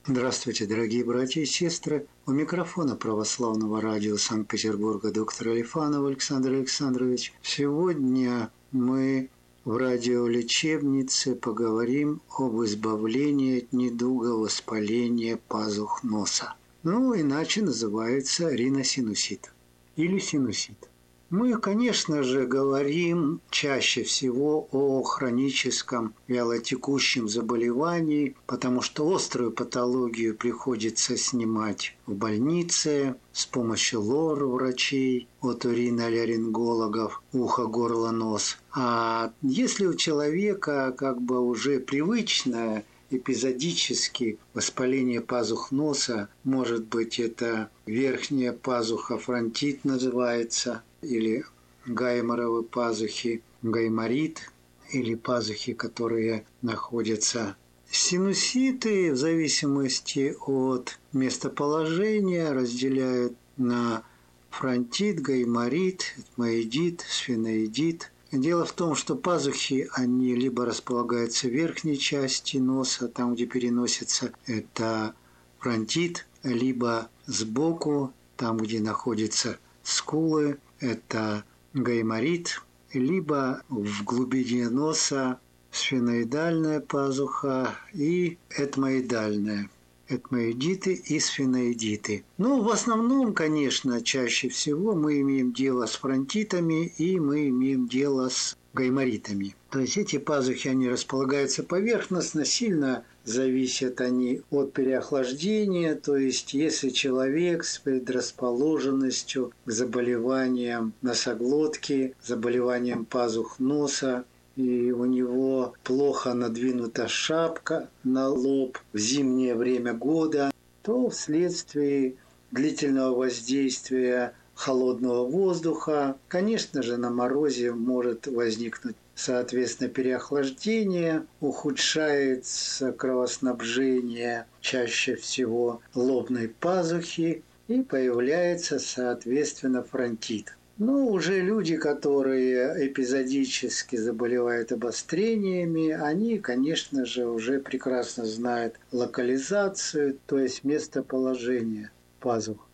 Здравствуйте, дорогие братья и сестры. У микрофона Православного радио Санкт-Петербурга доктор Алифанов Александр Александрович. Сегодня мы в радиолечебнице поговорим об избавлении от недуга воспаления пазух носа. Иначе называется риносинусит или синусит. Мы, конечно же, говорим чаще всего о хроническом вялотекущем заболевании, потому что острую патологию приходится снимать в больнице с помощью лор-врачей, оториноларингологов, ухо, горло, нос. А если у человека уже привычное эпизодически воспаление пазух носа, может быть, это верхняя пазуха, фронтит называется, или гайморовы пазухи, гайморит, или пазухи, которые находятся. Синуситы в зависимости от местоположения разделяют на фронтит, гайморит, этмоидит, сфеноидит. Дело в том, что пазухи, они либо располагаются в верхней части носа, там, где переносится, это фронтит, либо сбоку, там, где находятся скулы, это гайморит, либо в глубине носа сфеноидальная пазуха и этмоидальная. Этмоидиты и сфеноидиты. В основном, конечно, чаще всего мы имеем дело с фронтитами и мы имеем дело с гайморитами. То есть эти пазухи, они располагаются поверхностно, сильно зависят они от переохлаждения. То есть если человек с предрасположенностью к заболеваниям носоглотки, заболеваниям пазух носа, и у него плохо надвинута шапка на лоб в зимнее время года, то вследствие длительного воздействия холодного воздуха, конечно же, на морозе может возникнуть, соответственно, переохлаждение, ухудшается кровоснабжение чаще всего лобной пазухи и появляется, соответственно, фронтит. Уже люди, которые эпизодически заболевают обострениями, они, конечно же, уже прекрасно знают локализацию, то есть местоположение пазух.